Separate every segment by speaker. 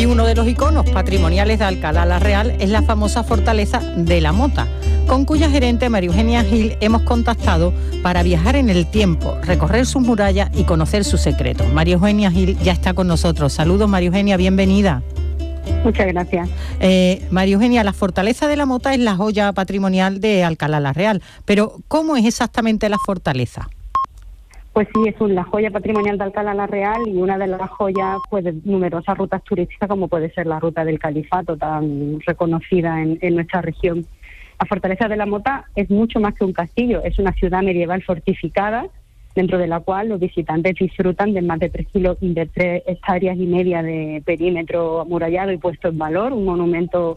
Speaker 1: Y uno de los iconos patrimoniales de Alcalá la Real es la famosa fortaleza de la Mota, con cuya gerente María Eugenia Gil hemos contactado para viajar en el tiempo, recorrer sus murallas y conocer sus secretos. María Eugenia Gil ya está con nosotros. Saludos, María Eugenia, bienvenida.
Speaker 2: Muchas gracias.
Speaker 1: María Eugenia, la fortaleza de la Mota es la joya patrimonial de Alcalá la Real, pero ¿cómo es exactamente la fortaleza?
Speaker 2: Pues sí, es la joya patrimonial de Alcalá la Real y una de las joyas pues, de numerosas rutas turísticas, como puede ser la ruta del Califato, tan reconocida en nuestra región. La fortaleza de la Mota es mucho más que un castillo, es una ciudad medieval fortificada, dentro de la cual los visitantes disfrutan de más de 3 hectáreas y media de perímetro amurallado y puesto en valor, un monumento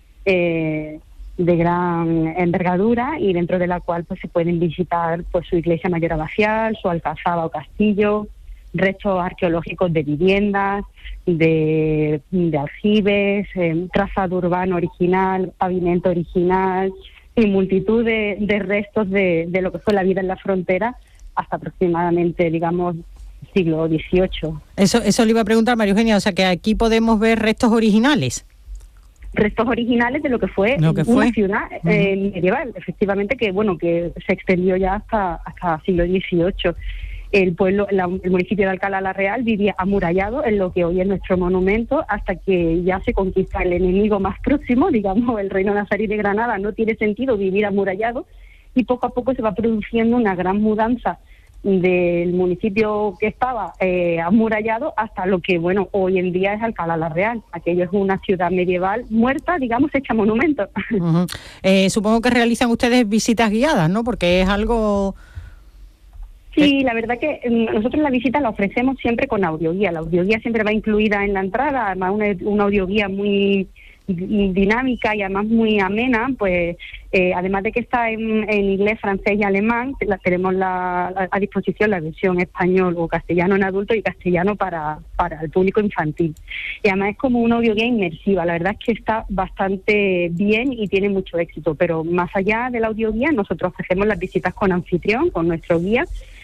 Speaker 2: de gran envergadura, y dentro de la cual pues se pueden visitar pues su iglesia mayor abacial, su alcazaba o castillo, restos arqueológicos de viviendas, de aljibes, trazado urbano original, pavimento original y multitud de restos de lo que fue la vida en la frontera hasta aproximadamente, digamos, siglo XVIII.
Speaker 1: Eso le iba a preguntar, María Eugenia, o sea que aquí podemos ver restos originales.
Speaker 2: Restos originales de lo que fue una ciudad medieval, efectivamente, que se extendió ya hasta siglo XVIII. El municipio de Alcalá la Real vivía amurallado en lo que hoy es nuestro monumento, hasta que ya se conquista el enemigo más próximo, digamos, el reino nazarí de Granada. No tiene sentido vivir amurallado, y poco a poco se va produciendo una gran mudanza del municipio que estaba amurallado hasta lo que, hoy en día es Alcalá la Real. Aquello es una ciudad medieval muerta, digamos, hecha monumento.
Speaker 1: Uh-huh. Supongo que realizan ustedes visitas guiadas, ¿no? Porque es algo...
Speaker 2: Sí, la verdad que nosotros la visita la ofrecemos siempre con audioguía. La audioguía siempre va incluida en la entrada, además una audioguía muy dinámica y además muy amena, pues además de que está en inglés, francés y alemán, tenemos a disposición la versión español o castellano en adulto y castellano para el público infantil. Y además es como una audioguía inmersiva. La verdad es que está bastante bien y tiene mucho éxito, pero más allá de la audioguía nosotros ofrecemos las visitas con anfitrión, con nuestro guía,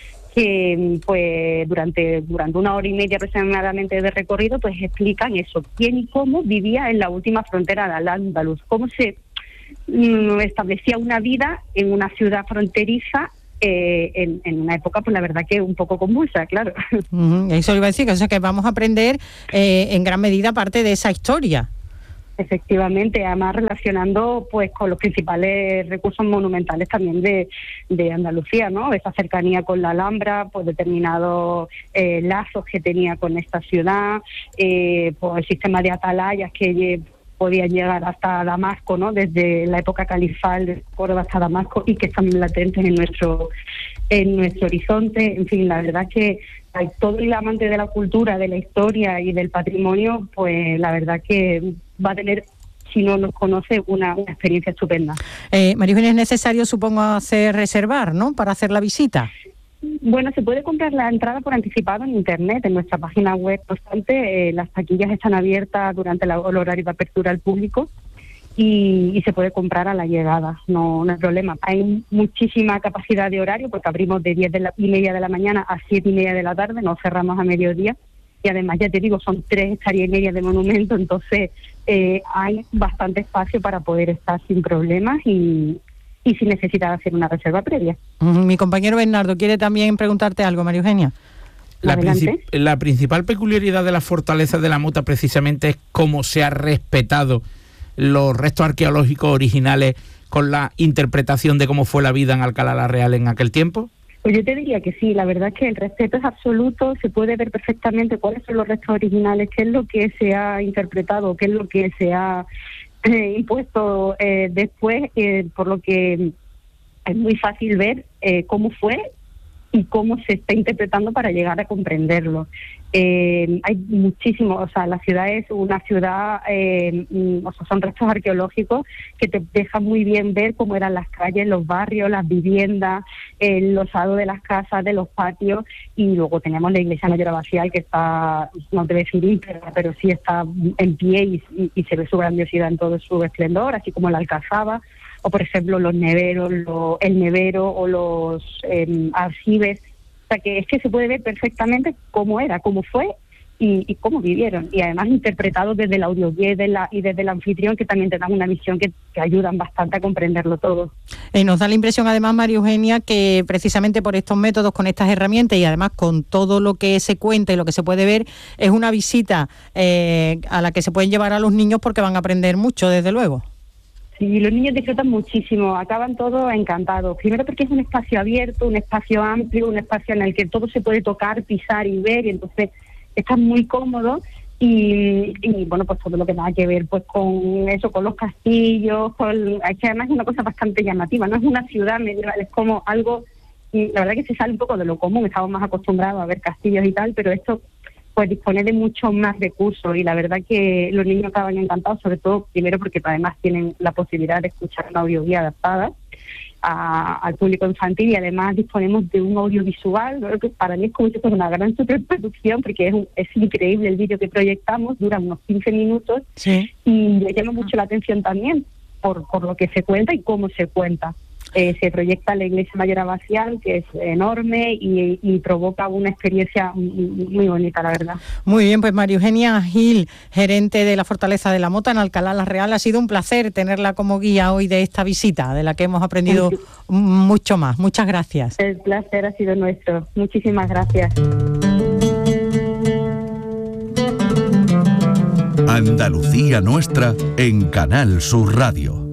Speaker 2: que pues durante 1 hora y media aproximadamente de recorrido pues explican eso, quién y cómo vivía en la última frontera de Al-Ándalus, cómo se establecía una vida en una ciudad fronteriza en una época, pues la verdad que un poco convulsa, claro.
Speaker 1: Eso iba a decir, o sea que vamos a aprender en gran medida parte de esa historia.
Speaker 2: Efectivamente, además relacionando pues con los principales recursos monumentales también de Andalucía, ¿no? Esa cercanía con la Alhambra, pues determinados lazos que tenía con esta ciudad, pues el sistema de atalayas que podían llegar hasta Damasco, ¿no? Desde la época califal de Córdoba hasta Damasco, y que están latentes en nuestro horizonte. En fin, la verdad que hay todo el amante de la cultura, de la historia y del patrimonio, pues la verdad que va a tener, si no nos conoce, una experiencia estupenda.
Speaker 1: María Eugenia, es necesario, supongo, reservar, ¿no?, para hacer la visita.
Speaker 2: Bueno, se puede comprar la entrada por anticipado en internet, en nuestra página web. No obstante, las taquillas están abiertas durante el horario de apertura al público y se puede comprar a la llegada, no hay problema. Hay muchísima capacidad de horario porque abrimos de 10:30 de la mañana a 7:30 de la tarde, no cerramos a mediodía, y además, ya te digo, son 3 hectáreas y media de monumento, entonces hay bastante espacio para poder estar sin problemas y si necesitas hacer una reserva previa.
Speaker 1: Mi compañero Bernardo quiere también preguntarte algo, María Eugenia.
Speaker 3: La principal peculiaridad de la fortaleza de la Mota precisamente es cómo se ha respetado los restos arqueológicos originales con la interpretación de cómo fue la vida en Alcalá la Real en aquel tiempo.
Speaker 2: Pues yo te diría que sí, la verdad es que el respeto es absoluto, se puede ver perfectamente cuáles son los restos originales, qué es lo que se ha interpretado, qué es lo que se ha impuesto después, por lo que es muy fácil ver cómo fue y cómo se está interpretando para llegar a comprenderlo. Hay muchísimo, o sea, la ciudad es una ciudad, son restos arqueológicos que te dejan muy bien ver cómo eran las calles, los barrios, las viviendas, el losado de las casas, de los patios, y luego tenemos la iglesia mayor abacial que está, no te voy a decir íntegra, pero sí está en pie y se ve su grandiosidad en todo su esplendor, así como la alcazaba, o por ejemplo los neveros, el nevero o los aljibes. O sea que es que se puede ver perfectamente cómo era, cómo fue y cómo vivieron, y además interpretados desde el audioguía y desde el anfitrión, que también te dan una visión que ayudan bastante a comprenderlo todo.
Speaker 1: Nos da la impresión además, María Eugenia, que precisamente por estos métodos, con estas herramientas y además con todo lo que se cuenta y lo que se puede ver, es una visita a la que se pueden llevar a los niños porque van a aprender mucho, desde luego.
Speaker 2: Sí, los niños disfrutan muchísimo, acaban todos encantados. Primero porque es un espacio abierto, un espacio amplio, un espacio en el que todo se puede tocar, pisar y ver, y entonces está muy cómodo. Y bueno, pues todo lo que tenga que ver pues con eso, con los castillos, es que además es una cosa bastante llamativa, no es una ciudad medieval, es como algo, la verdad que se sale un poco de lo común, estamos más acostumbrados a ver castillos y tal, pero esto pues dispone de muchos más recursos, y la verdad que los niños acaban encantados, sobre todo primero porque además tienen la posibilidad de escuchar una audioguía adaptada al público infantil, y además disponemos de un audiovisual, ¿no? Que para mí es como si fuera una gran superproducción, porque es increíble el vídeo que proyectamos, dura unos 15 minutos, sí. Y le llama mucho la atención también por lo que se cuenta y cómo se cuenta. Se proyecta en la Iglesia Mayor Abacial, que es enorme y provoca una experiencia muy bonita, la verdad.
Speaker 1: Muy bien, pues María Eugenia Gil, gerente de la Fortaleza de la Mota en Alcalá la Real, ha sido un placer tenerla como guía hoy de esta visita, de la que hemos aprendido mucho más. Muchas gracias.
Speaker 2: El placer ha sido nuestro. Muchísimas gracias.
Speaker 4: Andalucía Nuestra en Canal Sur Radio.